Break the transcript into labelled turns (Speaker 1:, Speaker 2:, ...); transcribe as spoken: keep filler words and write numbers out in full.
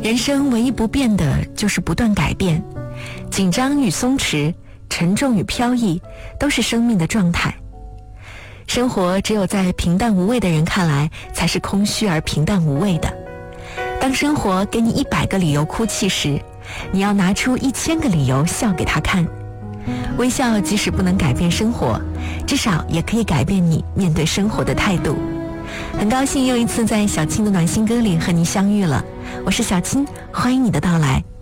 Speaker 1: 人生唯一不变的就是不断改变，紧张与松弛，沉重与飘逸，都是生命的状态。生活只有在平淡无味的人看来，才是空虚而平淡无味的。当生活给你一百个理由哭泣时，你要拿出一千个理由笑给他看。微笑即使不能改变生活，至少也可以改变你面对生活的态度。很高兴又一次在小青的暖心歌里和你相遇了，我是小青，欢迎你的到来。